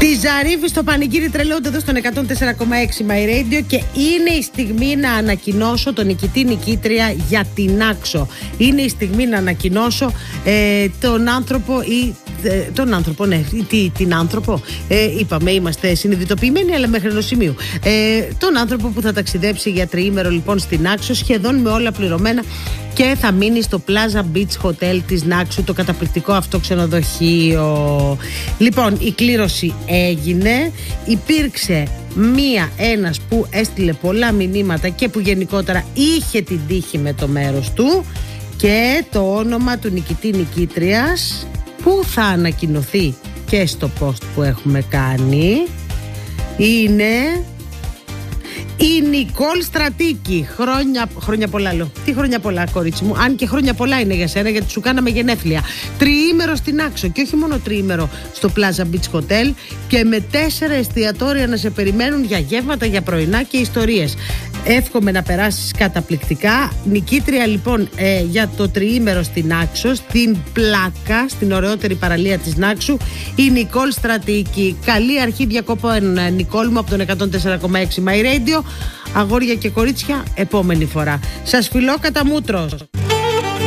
Τη Ζαρίφη στο πανηγύρι τρελαιούνται εδώ στον 104,6 My Radio και είναι η στιγμή να ανακοινώσω τον νικητή-νικήτρια για την Άξο. Είναι η στιγμή να ανακοινώσω τον άνθρωπο ή τον άνθρωπο, ναι, την άνθρωπο. Είπαμε, είμαστε συνειδητοποιημένοι, αλλά μέχρι ενός σημείου. Τον άνθρωπο που θα ταξιδέψει για τριήμερο λοιπόν στην Άξο, σχεδόν με όλα πληρωμένα, και θα μείνει στο Plaza Beach Hotel της Νάξου, το καταπληκτικό αυτό ξενοδοχείο. Λοιπόν, η κλήρωση έγινε. Υπήρξε ένας που έστειλε πολλά μηνύματα και που γενικότερα είχε την τύχη με το μέρος του, και το όνομα του νικητή-νικήτριας που θα ανακοινωθεί και στο post που έχουμε κάνει είναι η Νικόλ Στρατίκη. Χρόνια πολλά, λέω. Τι χρόνια πολλά, κορίτσι μου. Αν και χρόνια πολλά είναι για σένα, γιατί σου κάναμε γενέθλια. Τριήμερο στην Άξο, και όχι μόνο τριήμερο στο Plaza Beach Hotel, και με 4 εστιατόρια να σε περιμένουν για γεύματα, για πρωινά και ιστορίες. Εύχομαι να περάσεις καταπληκτικά. Νικήτρια λοιπόν για το τριήμερο στην Άξο, στην Πλάκα, στην ωραιότερη παραλία της Νάξου, η Νικόλ Στρατίκη. Καλή αρχή διακοπών, Νικόλ μου, από τον 104,6 My Radio. Αγόρια και κορίτσια, επόμενη φορά. Σας φιλώ κατά μούτρος.